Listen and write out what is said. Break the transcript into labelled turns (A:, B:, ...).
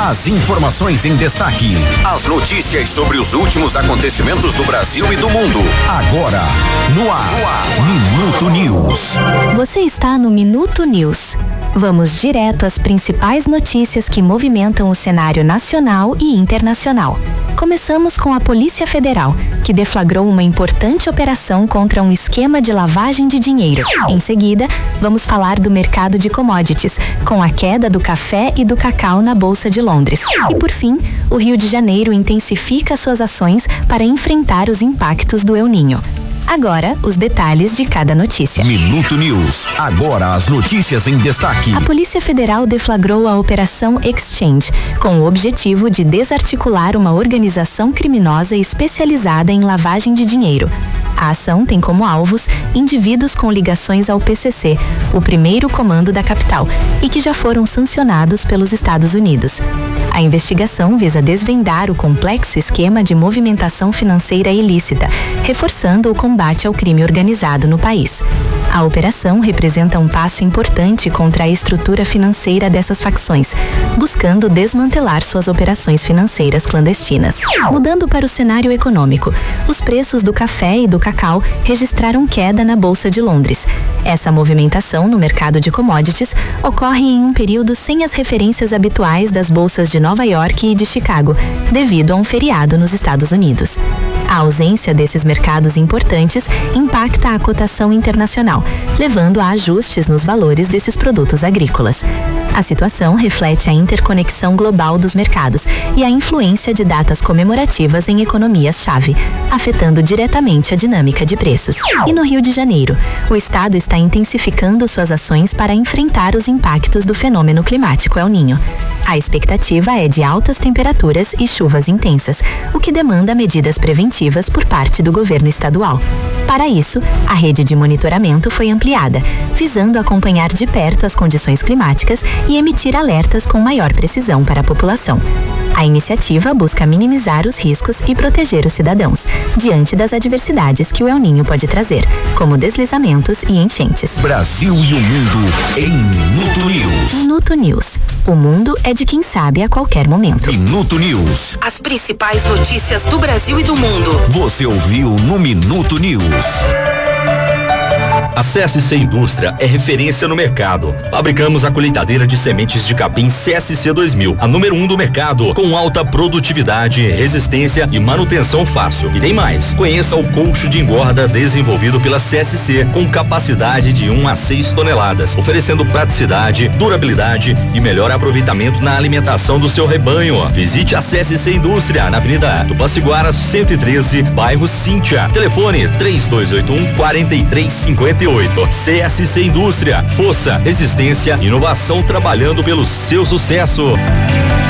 A: As informações em destaque. As notícias sobre os últimos acontecimentos do Brasil e do mundo. Agora, no ar. Minuto News.
B: Você está no Minuto News. Vamos direto às principais notícias que movimentam o cenário nacional e internacional. Começamos com a Polícia Federal, que deflagrou uma importante operação contra um esquema de lavagem de dinheiro. Em seguida, vamos falar do mercado de commodities, com a queda do café e do cacau na Bolsa de Londres. E por fim, o Rio de Janeiro intensifica suas ações para enfrentar os impactos do El Niño. Agora, os detalhes de cada notícia.
A: Minuto News. Agora as notícias em destaque.
B: A Polícia Federal deflagrou a Operação Exchange, com o objetivo de desarticular uma organização criminosa especializada em lavagem de dinheiro. A ação tem como alvos indivíduos com ligações ao PCC, o primeiro comando da capital, e que já foram sancionados pelos Estados Unidos. A investigação visa desvendar o complexo esquema de movimentação financeira ilícita, reforçando o combate ao crime organizado no país. A operação representa um passo importante contra a estrutura financeira dessas facções, buscando desmantelar suas operações financeiras clandestinas. Mudando para o cenário econômico, os preços do café e do cacau registraram queda na Bolsa de Londres. Essa movimentação no mercado de commodities ocorre em um período sem as referências habituais das bolsas de Nova York e de Chicago, devido a um feriado nos Estados Unidos. A ausência desses mercados importantes impacta a cotação internacional, levando a ajustes nos valores desses produtos agrícolas. A situação reflete a interconexão global dos mercados e a influência de datas comemorativas em economias-chave, afetando diretamente a dinâmica de preços. E no Rio de Janeiro, o estado está intensificando suas ações para enfrentar os impactos do fenômeno climático El Niño. A expectativa é de altas temperaturas e chuvas intensas, o que demanda medidas preventivas por parte do governo estadual. Para isso, a rede de monitoramento foi ampliada, visando acompanhar de perto as condições climáticas e emitir alertas com maior precisão para a população. A iniciativa busca minimizar os riscos e proteger os cidadãos, diante das adversidades que o El Niño pode trazer, como deslizamentos e enchentes.
A: Brasil e o mundo em Minuto News.
B: Minuto News. O mundo é de quem sabe a qualquer momento.
A: Minuto News.
C: As principais notícias do Brasil e do mundo.
A: Você ouviu no Minuto News.
D: A CSC Indústria é referência no mercado. Fabricamos a colheitadeira de sementes de capim CSC 2000, a número 1 do mercado, com alta produtividade, resistência e manutenção fácil. E tem mais, conheça o colcho de engorda desenvolvido pela CSC, com capacidade de 1 a 6 toneladas, oferecendo praticidade, durabilidade e melhor aproveitamento na alimentação do seu rebanho. Visite a CSC Indústria, na Avenida Tupaciguara 113, bairro Cíntia. Telefone 3281-4358. CSC Indústria, força, resistência, inovação trabalhando pelo seu sucesso.